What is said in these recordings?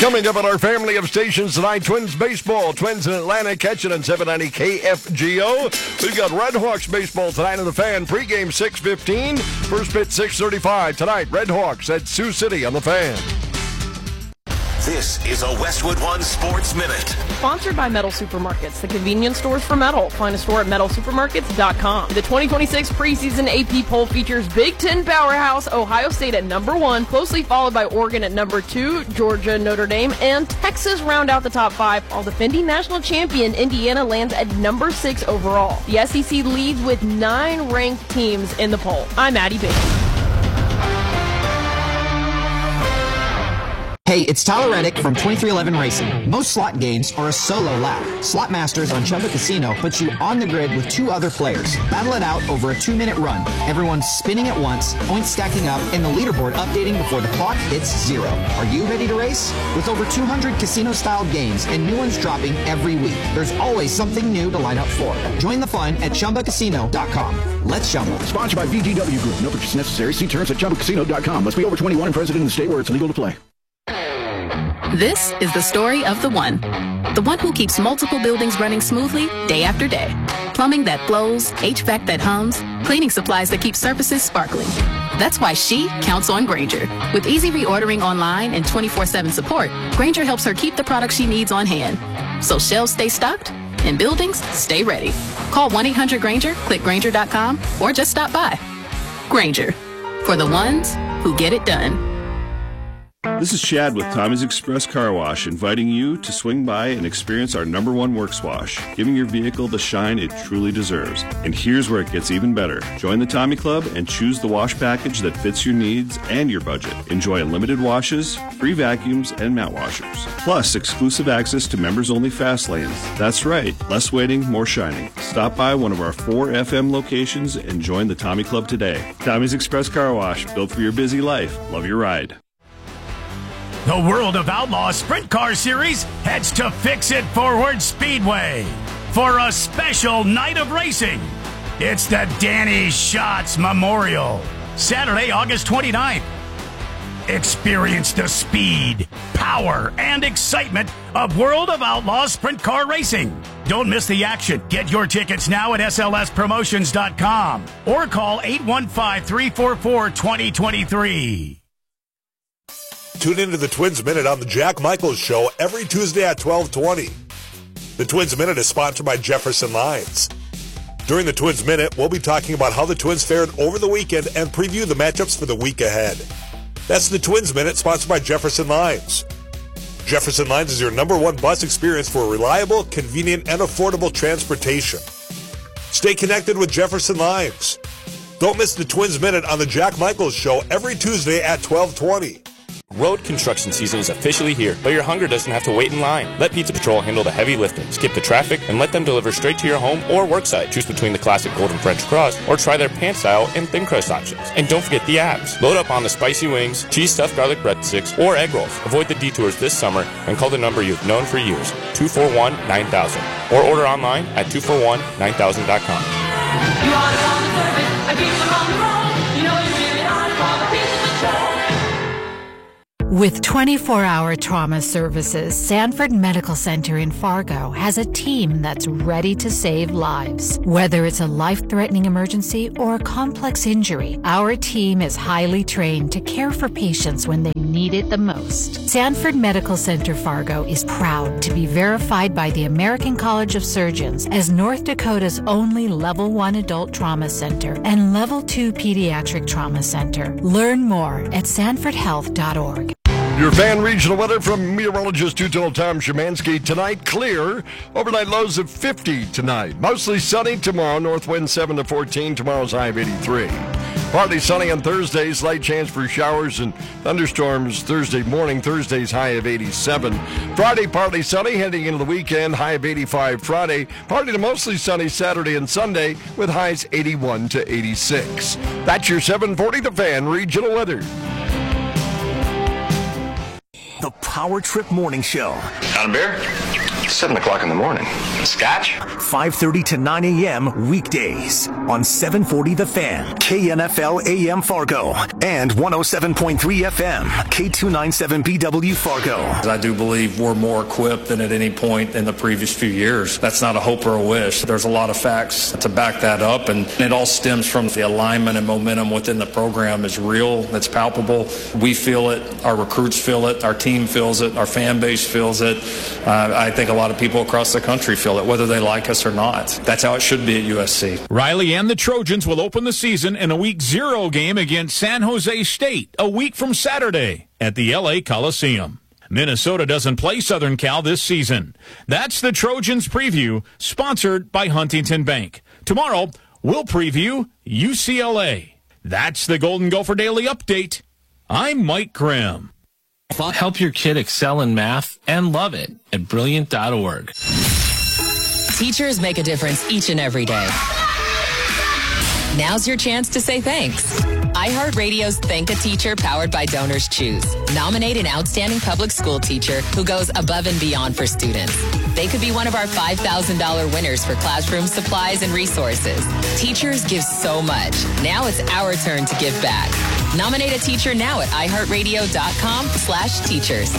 Coming up on our family of stations tonight, Twins baseball. Twins in Atlanta catching on 790 KFGO. We've got Red Hawks baseball tonight on the Fan. Pregame 6:15. First pitch 6:35 tonight. Red Hawks at Sioux City on the Fan. This is a Westwood One Sports Minute. Sponsored by Metal Supermarkets, the convenience stores for metal. Find a store at metalsupermarkets.com. The 2026 preseason AP poll features Big Ten powerhouse Ohio State at number 1, closely followed by Oregon at number 2, Georgia, Notre Dame, and Texas round out the top 5, while defending national champion Indiana lands at number 6 overall. The SEC leads with 9 ranked teams in the poll. I'm Addie Baker. Hey, it's Tyler Reddick from 2311 Racing. Most slot games are a solo lap. Slot Masters on Chumba Casino puts you on the grid with 2 other players. Battle it out over a 2-minute run. Everyone's spinning at once, points stacking up, and the leaderboard updating before the clock hits 0. Are you ready to race? With over 200 casino-style games and new ones dropping every week, there's always something new to line up for. Join the fun at ChumbaCasino.com. Let's Chumba. Sponsored by VGW Group. No purchase necessary. See terms at ChumbaCasino.com. Must be over 21 and present in the state where it's legal to play. This is the story of the one who keeps multiple buildings running smoothly day after day. Plumbing that flows, HVAC that hums, cleaning supplies that keep surfaces sparkling. That's why she counts on Grainger. With easy reordering online and 24/7 support, Grainger helps her keep the products she needs on hand. So shelves stay stocked and buildings stay ready. Call 1-800-GRAINGER, click Grainger.com, or just stop by. Grainger, for the ones who get it done. This is Chad with Tommy's Express Car Wash, inviting you to swing by and experience our #1 works wash, giving your vehicle the shine it truly deserves. And here's where it gets even better. Join the Tommy Club and choose the wash package that fits your needs and your budget. Enjoy unlimited washes, free vacuums, and mat washers. Plus, exclusive access to members-only fast lanes. That's right, less waiting, more shining. Stop by one of our 4 FM locations and join the Tommy Club today. Tommy's Express Car Wash, built for your busy life. Love your ride. The World of Outlaws Sprint Car Series heads to Fix It Forward Speedway for a special night of racing. It's the Danny Schatz Memorial, Saturday, August 29th. Experience the speed, power, and excitement of World of Outlaws Sprint Car Racing. Don't miss the action. Get your tickets now at slspromotions.com or call 815-344-2023. Tune into the Twins Minute on the Jack Michaels Show every Tuesday at 12:20. The Twins Minute is sponsored by Jefferson Lines. During the Twins Minute, we'll be talking about how the Twins fared over the weekend and preview the matchups for the week ahead. That's the Twins Minute, sponsored by Jefferson Lines. Jefferson Lines is your #1 bus experience for reliable, convenient, and affordable transportation. Stay connected with Jefferson Lines. Don't miss the Twins Minute on the Jack Michaels Show every Tuesday at 12:20. Road construction season is officially here, but your hunger doesn't have to wait in line. Let Pizza Patrol handle the heavy lifting, skip the traffic, and let them deliver straight to your home or work site. Choose between the classic golden French crust or try their pan-style and thin crust options. And don't forget the apps. Load up on the spicy wings, cheese-stuffed garlic breadsticks, or egg rolls. Avoid the detours this summer and call the number you've known for years, 241-9000. Or order online at 241-9000.com. You are the service, I keep them on the road. You know you really are the Pizza Patrol. With 24-hour trauma services, Sanford Medical Center in Fargo has a team that's ready to save lives. Whether it's a life-threatening emergency or a complex injury, our team is highly trained to care for patients when they need it the most. Sanford Medical Center Fargo is proud to be verified by the American College of Surgeons as North Dakota's only Level 1 adult trauma center and Level 2 pediatric trauma center. Learn more at sanfordhealth.org. Your Fan regional weather from meteorologist two-told Tom Szymanski. Tonight, clear. Overnight lows of 50 tonight. Mostly sunny tomorrow. North wind 7 to 14. Tomorrow's high of 83. Partly sunny on Thursday. Slight chance for showers and thunderstorms Thursday morning. Thursday's high of 87. Friday, partly sunny. Heading into the weekend, high of 85 Friday. Partly to mostly sunny Saturday and Sunday with highs 81 to 86. That's your 740 The Fan regional weather. The Power Trip Morning Show. Got a beer? 7 o'clock in the morning. Scotch? 5:30 to 9 a.m. weekdays on 740 The Fan, KNFL AM Fargo, and 107.3 FM, K297BW Fargo. I do believe we're more equipped than at any point in the previous few years. That's not a hope or a wish. There's a lot of facts to back that up, and it all stems from the alignment and momentum within the program is real, it's palpable. We feel it, our recruits feel it, our team feels it, our fan base feels it. I think a lot of people across the country feel it, whether they like us or not. That's how it should be at USC. Riley and the Trojans will open the season in a Week 0 game against San Jose State, a week from Saturday at the LA Coliseum. Minnesota doesn't play Southern Cal this season. That's the Trojans preview, sponsored by Huntington Bank. Tomorrow, we'll preview UCLA. That's the Golden Gopher Daily Update. I'm Mike Grimm. Help your kid excel in math and love it at Brilliant.org. Teachers make a difference each and every day. Now's your chance to say thanks. iHeartRadio's Thank a Teacher, powered by Donors Choose. Nominate an outstanding public school teacher who goes above and beyond for students. They could be one of our $5,000 winners for classroom supplies and resources. Teachers give so much. Now it's our turn to give back. Nominate a teacher now at iHeartRadio.com/teachers.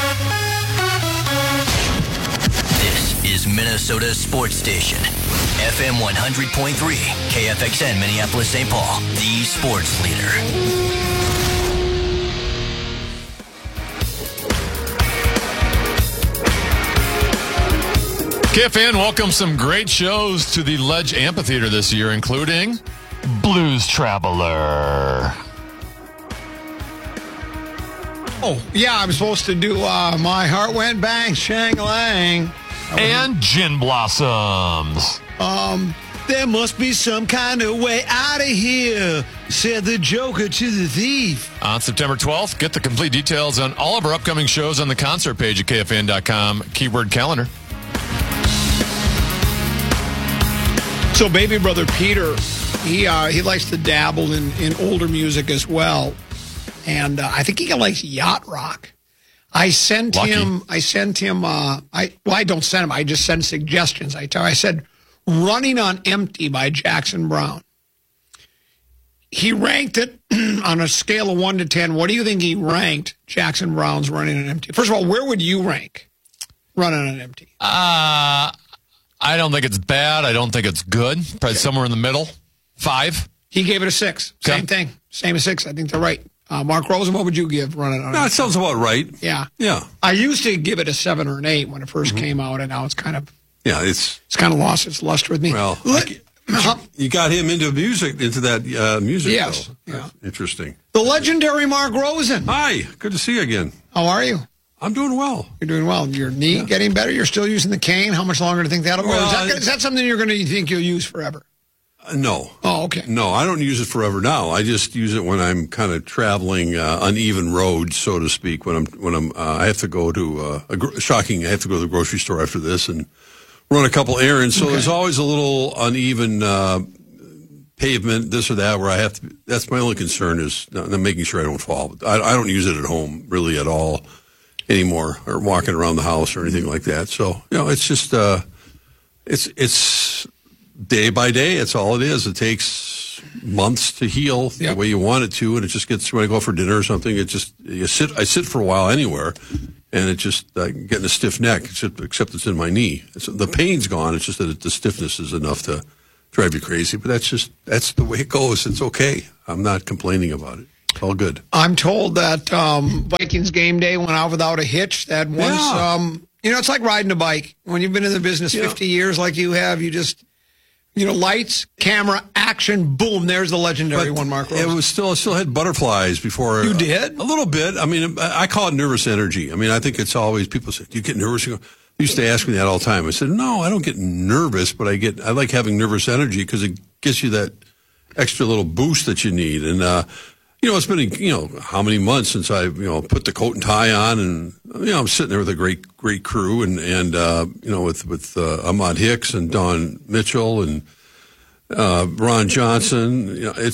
This is Minnesota's sports station. FM 100.3, KFXN Minneapolis, St. Paul, the sports leader. KFN welcomes some great shows to the Ledge Amphitheater this year, including Blues Traveler. Oh, yeah, I'm supposed to do My Heart Went Bang, Shang-Lang. And Gin Blossoms. There must be some kind of way out of here, said the Joker to the thief. On September 12th, get the complete details on all of our upcoming shows on the concert page at KFN.com, keyword calendar. So baby brother Peter, he likes to dabble in older music as well. And I think he likes yacht rock. I sent him, I don't send him, I just send suggestions. I said, Running on Empty by Jackson Browne. He ranked it on a scale of 1 to 10. What do you think he ranked Jackson Browne's Running on Empty? First of all, where would you rank Running on Empty? I don't think it's bad. I don't think it's good. Probably somewhere in the middle. 5. He gave it a 6. Same thing. Same as 6. I think they're right. Mark Rosen, what would you give Running on Empty? No, it sounds about right. Yeah. Yeah. I used to give it a 7 or an 8 when it first came out, and now it's kind of... Yeah, it's kind of lost its luster with me. Well, you got him into music, into that music. Yes. Though. Yeah. Interesting. The legendary Mark Rosen. Hi, good to see you again. How are you? I'm doing well. You're doing well. Your knee getting better? You're still using the cane? How much longer do you think that'll go? Is that something you're going to think you'll use forever? No. Oh, okay. No, I don't use it forever now. I just use it when I'm kind of traveling uneven roads, so to speak. When I have to go to I have to go to the grocery store after this and run a couple errands. So there's always a little uneven pavement, this or that, where I have to. That's my only concern is making sure I don't fall. I don't use it at home really at all anymore, or walking around the house or anything like that. So it's just it's day by day. It's all it is. It takes months to heal the way you want it to, and it just gets when I go for dinner or something. It just I sit for a while anywhere. And it just getting a stiff neck, except it's in my knee. The pain's gone. It's just that the stiffness is enough to drive you crazy. But that's the way it goes. It's okay. I'm not complaining about it. It's all good. I'm told that Vikings game day went out without a hitch. That once, it's like riding a bike. When you've been in the business 50 years like you have, you just, lights, camera, action, boom, there's the legendary one, Mark Rosen. It still had butterflies before. You did? A little bit. I mean, I call it nervous energy. I mean, I think it's always, people say, do you get nervous? They used to ask me that all the time. I said, no, I don't get nervous, but I like having nervous energy because it gives you that extra little boost that you need. And, it's been, how many months since I, put the coat and tie on and, I'm sitting there with a great crew and with Ahmad Hicks and Don Mitchell and Ron Johnson.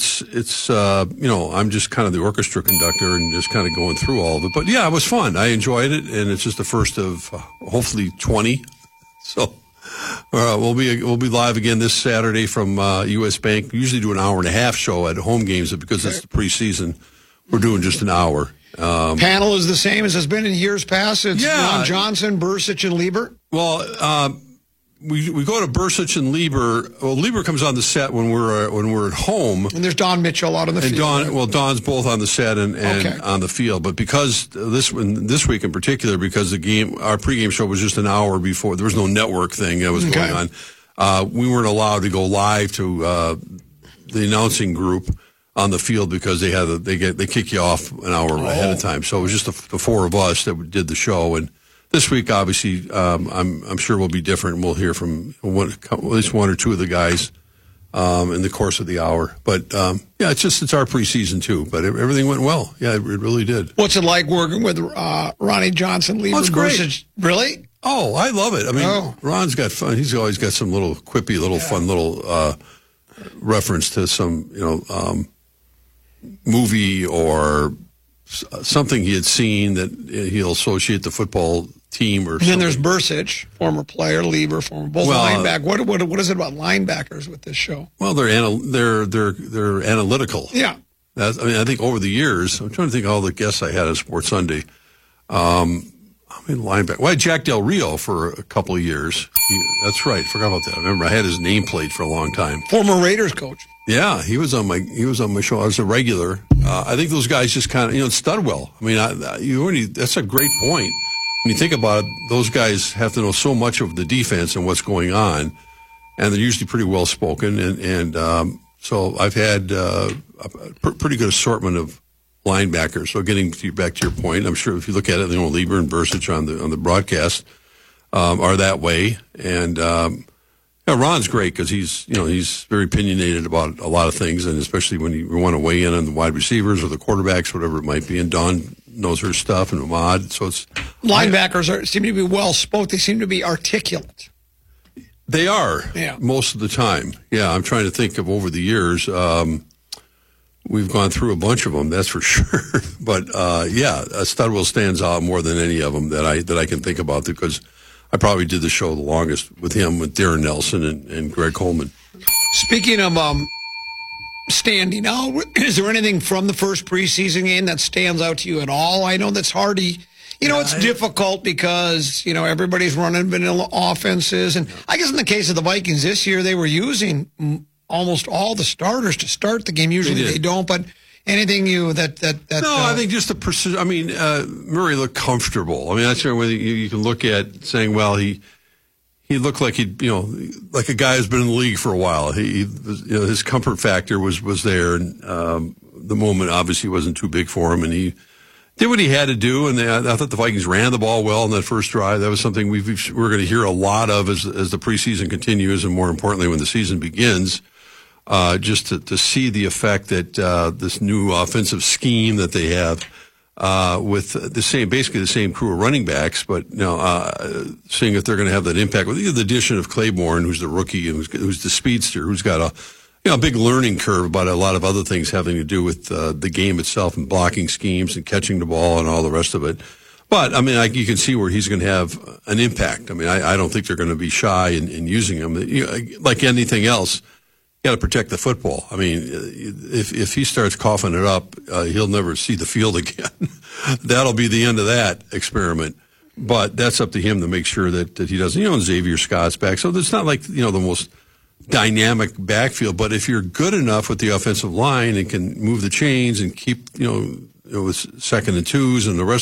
I'm just kind of the orchestra conductor and just kind of going through all of it. But yeah, it was fun. I enjoyed it, and it's just the first of hopefully 20. So we'll be live again this Saturday from U.S. Bank. We usually do an hour and a half show at home games, but because it's the preseason, we're doing just an hour. Panel is the same as has been in years past. It's Ron Johnson, Bursich, and Lieber. Well, we go to Bursich and Lieber. Well, Lieber comes on the set when we're at home, and there's Don Mitchell out on the field. Don's both on the set and on the field. But because this week in particular, because our pregame show was just an hour before, there was no network thing that was going on. We weren't allowed to go live to the announcing group on the field because they kick you off an hour ahead of time. So it was just the four of us that did the show. And this week, obviously, I'm sure will be different. We'll hear from at least one or two of the guys in the course of the hour. But it's our preseason too. But everything went well. Yeah, it really did. What's it like working with Ronnie Johnson? Lieber? It's great. Really? Oh, I love it. I mean, Ron's got fun. He's always got some little quippy, fun little reference to some movie or something he had seen that he'll associate the football team or. And then there's Bursich, former player, Lieber, both linebacker. What is it about linebackers with this show? Well, they're analytical. Yeah. I think over the years, I'm trying to think of all the guests I had on Sports Sunday. Linebacker. Well, I had Jack Del Rio for a couple of years. That's right. Forgot about that. I remember I had his nameplate for a long time. Former Raiders coach. Yeah, he was on my show. I was a regular. I think those guys just kind of, Studwell. I mean, that's a great point. When you think about it, those guys have to know so much of the defense and what's going on, and they're usually pretty well spoken. And so I've had a pretty good assortment of linebackers. So getting back to your point, I'm sure if you look at it, Lieber and Bursich on the broadcast are that way, and. Ron's great because he's very opinionated about a lot of things, and especially when you want to weigh in on the wide receivers or the quarterbacks, whatever it might be. And Dawn knows her stuff, and Ahmad. So it's linebackers seem to be well spoken. They seem to be articulate. They are most of the time. Yeah, I'm trying to think of over the years. We've gone through a bunch of them, that's for sure. But Studwell stands out more than any of them that I can think about because. I probably did the show the longest with him, with Darren Nelson and Greg Coleman. Speaking of standing out, is there anything from the first preseason game that stands out to you at all? I know that's hard to, it's difficult because, everybody's running vanilla offenses. And I guess in the case of the Vikings this year, they were using almost all the starters to start the game. Usually they don't, but... Anything that No, I think just the precision. I mean, Murray looked comfortable. I mean, that's where you can look at saying, well, he looked like like a guy who's been in the league for a while. His comfort factor was there, and the moment obviously wasn't too big for him, and he did what he had to do. And I thought the Vikings ran the ball well in that first drive. That was something we're going to hear a lot of as the preseason continues, and more importantly, when the season begins. Just to see the effect that this new offensive scheme that they have with basically the same crew of running backs, but seeing if they're going to have that impact with the addition of Claiborne, who's the rookie and who's the speedster, who's got a big learning curve about a lot of other things having to do with the game itself and blocking schemes and catching the ball and all the rest of it. But, I mean, you can see where he's going to have an impact. I mean, I don't think they're going to be shy in using him. Like anything else, you got to protect the football. I mean, if he starts coughing it up, he'll never see the field again. That'll be the end of that experiment. But that's up to him to make sure that he doesn't. And Xavier Scott's back. So it's not like, the most dynamic backfield. But if you're good enough with the offensive line and can move the chains and keep, with second and twos and the rest